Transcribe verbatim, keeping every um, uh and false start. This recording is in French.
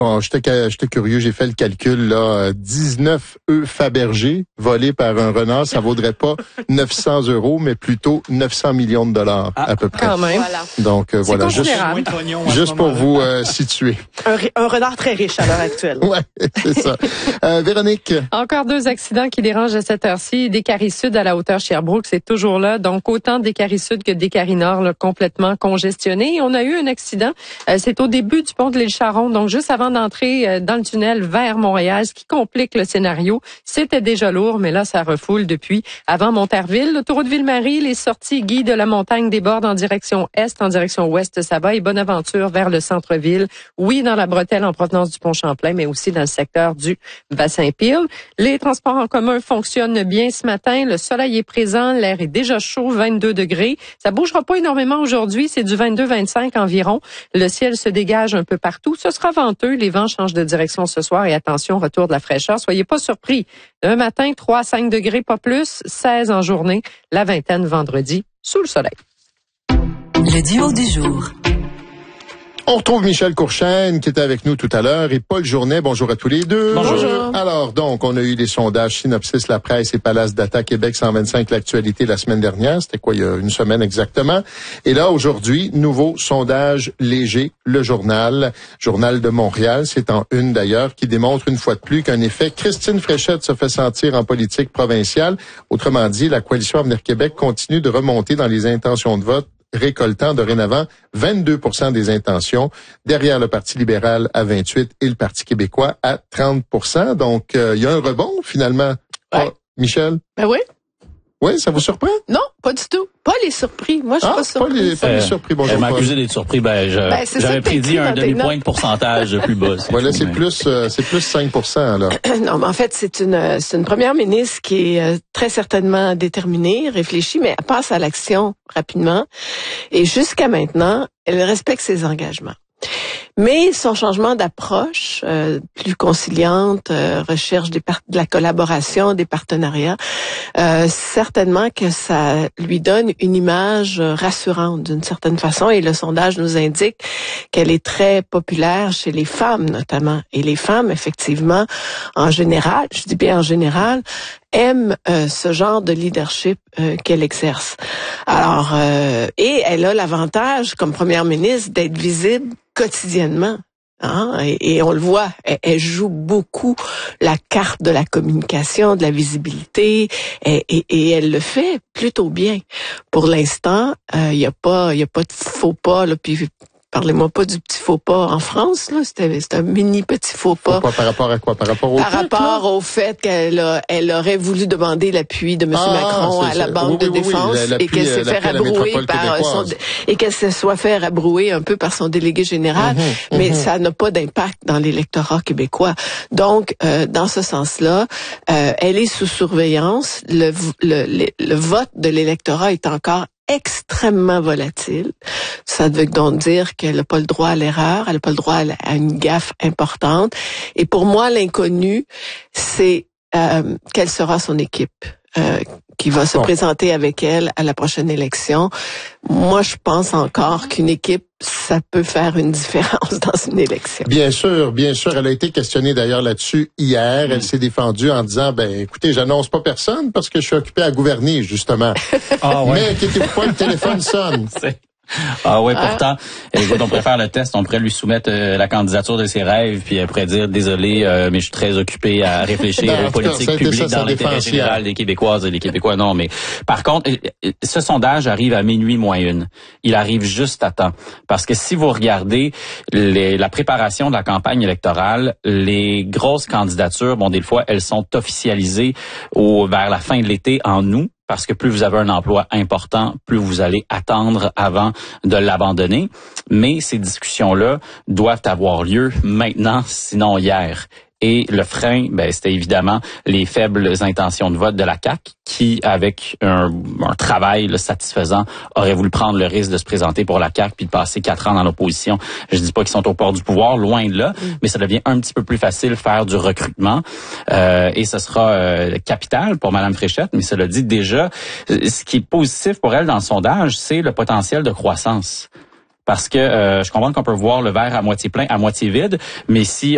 Bon, j'étais, j'étais curieux, j'ai fait le calcul, là, dix-neuf œufs Fabergé volés par un renard, ça vaudrait pas neuf cents euros, mais plutôt neuf cents millions de dollars, ah, à peu près. Quand même. Voilà. Donc, euh, voilà, juste, juste pour vous euh, situer. Un, un renard très riche à l'heure actuelle. Ouais, c'est ça. Euh, Véronique. Encore deux accidents qui dérangent à cette heure-ci. Décarie Sud à la hauteur Sherbrooke, c'est toujours là. Donc, autant Décarie Sud que Décarie Nord, là, complètement congestionné. Et on a eu un accident. Euh, c'est au début du pont de l'île Charon, donc juste avant d'entrer dans le tunnel vers Montréal, ce qui complique le scénario. C'était déjà lourd, mais là, ça refoule depuis avant Monterville. L'autoroute Ville-Marie, les sorties Guy de la Montagne débordent en direction est, en direction ouest, ça va, et Bonaventure vers le centre-ville. Oui, dans la bretelle en provenance du pont Champlain, mais aussi dans le secteur du Bassin-Peel. Les transports en commun fonctionnent bien ce matin. Le soleil est présent, l'air est déjà chaud, vingt-deux degrés. Ça bougera pas énormément aujourd'hui, c'est du vingt-deux vingt-cinq environ. Le ciel se dégage un peu partout. Ce sera venteux. Les vents changent de direction ce soir et attention, retour de la fraîcheur. Soyez pas surpris. Un matin, trois à cinq degrés, pas plus. seize en journée. La vingtaine vendredi, sous le soleil. Le duo du jour. On retrouve Michel Courchaine qui était avec nous tout à l'heure et Paul Journet. Bonjour à tous les deux. Bonjour. Alors, donc, on a eu les sondages Synopsis, La Presse et Palace Data Québec cent vingt-cinq, l'actualité la semaine dernière. C'était quoi, il y a une semaine exactement. Et là, aujourd'hui, nouveau sondage léger, Le Journal, Journal de Montréal. C'est en une d'ailleurs, qui démontre une fois de plus qu'un effet Christine Fréchette se fait sentir en politique provinciale. Autrement dit, la coalition Avenir Québec continue de remonter dans les intentions de vote, récoltant dorénavant vingt-deux pour cent des intentions, derrière le Parti libéral à vingt-huit et le Parti québécois à trente pour cent. Donc, euh, il y a un rebond, finalement. Ouais. Oh, Michel? Ben oui. Oui, ça vous surprend? Non, pas du tout. Pas les surpris. Moi, je suis ah, pas surpris. Pas les, pas les surpris. Bonjour, Elle m'a Paul. accusé d'être surpris. Ben, je, ben j'avais prédit un demi-point de pourcentage de plus bas. C'est voilà, tout, c'est mais... plus, euh, c'est plus cinq pour cent, là. Non, mais en fait, c'est une, c'est une première ministre qui est euh, très certainement déterminée, réfléchie, mais elle passe à l'action rapidement. Et jusqu'à maintenant, elle respecte ses engagements. Mais son changement d'approche, euh, plus conciliante, euh, recherche des par- de la collaboration, des partenariats, euh, certainement que ça lui donne une image rassurante d'une certaine façon. Et le sondage nous indique qu'elle est très populaire chez les femmes notamment. Et les femmes, effectivement, en général, je dis bien en général, aiment euh, ce genre de leadership euh, qu'elle exerce. Alors, euh, et elle a l'avantage, comme première ministre, d'être visible quotidiennement. Hein? Et, et on le voit, elle, elle joue beaucoup la carte de la communication, de la visibilité, et, et, et elle le fait plutôt bien. Pour l'instant, il euh, y a pas, il y a pas de faux pas là. Puis parlez-moi pas du petit faux pas en France, là. C'était, c'était un mini petit faux pas. Faux pas par rapport à quoi? Par rapport au Par fait, rapport là? au fait qu'elle a, elle aurait voulu demander l'appui de M. Ah, Macron c'est, à la c'est, Banque oui, de oui, oui, défense l'appui, et qu'elle s'est fait rabrouer par son, et qu'elle se soit fait rabrouer un peu par son délégué général. Mm-hmm, mais mm-hmm. ça n'a pas d'impact dans l'électorat québécois. Donc, euh, dans ce sens-là, euh, elle est sous surveillance. Le, le, le, le vote de l'électorat est encore extrêmement volatile. Ça veut donc dire qu'elle n'a pas le droit à l'erreur, elle n'a pas le droit à une gaffe importante. Et pour moi, l'inconnu, c'est euh, quelle sera son équipe euh, qui va se bon. présenter avec elle à la prochaine élection. Moi, je pense encore qu'une équipe, ça peut faire une différence dans une élection. Bien sûr, bien sûr. Elle a été questionnée d'ailleurs là-dessus hier. Elle s'est défendue en disant, ben écoutez, j'annonce pas personne parce que je suis occupée à gouverner, justement. Ah, ouais. Mais inquiétez-vous pas, le téléphone sonne. Ah ouais, pourtant, écoute, on pourrait faire le test, on pourrait lui soumettre euh, la candidature de ses rêves, puis après dire, désolé, euh, mais je suis très occupé à réfléchir Ben, aux politiques ça, publiques ça, dans l'intérêt général des Québécoises et des Québécois. Non, mais par contre, ce sondage arrive à minuit moins une. Il arrive juste à temps. Parce que si vous regardez les, la préparation de la campagne électorale, les grosses candidatures, bon, des fois, elles sont officialisées au, vers la fin de l'été en août. Parce que plus vous avez un emploi important, plus vous allez attendre avant de l'abandonner. Mais ces discussions-là doivent avoir lieu maintenant, sinon hier. Et le frein, ben, c'était évidemment les faibles intentions de vote de la C A Q qui, avec un, un travail là, satisfaisant, aurait voulu prendre le risque de se présenter pour la C A Q puis de passer quatre ans dans l'opposition. Je dis pas qu'ils sont au port du pouvoir, loin de là, mm. mais ça devient un petit peu plus facile faire du recrutement euh, et ce sera euh, capital pour Mme Fréchette. Mais cela dit, déjà, ce qui est positif pour elle dans le sondage, c'est le potentiel de croissance. Parce que euh, je comprends qu'on peut voir le verre à moitié plein, à moitié vide, mais si